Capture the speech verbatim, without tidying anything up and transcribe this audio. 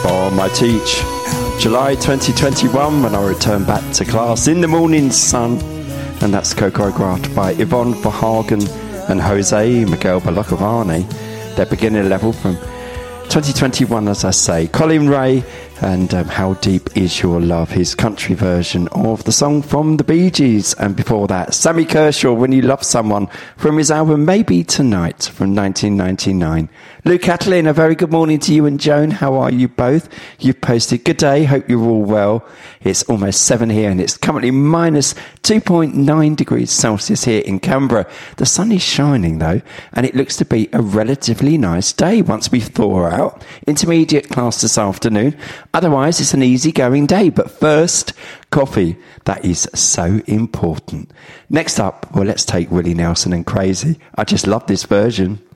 for my teach. July twenty twenty-one, when I return back to class in the morning sun. And that's Choreographed by Yvonne Verhagen and Jose Miguel Balocavani. Their beginner level from twenty twenty-one, as I say. Colin Ray and um, How Deep Is Your Love, his country version of the song from the Bee Gees. And before that, Sammy Kershaw, When You Love Someone, from his album Maybe Tonight from nineteen ninety-nine. Lou Catalin, a very good morning to you and Joan. How are you both? You've posted good day, hope you're all well. It's almost seven here and it's currently minus two point nine degrees Celsius here in Canberra. The sun is shining though, and it looks to be a relatively nice day once we thaw out. Intermediate class this afternoon. Otherwise, it's an easy-going day. But first, coffee. That is so important. Next up, well, let's take Willie Nelson and Crazy. I just love this version.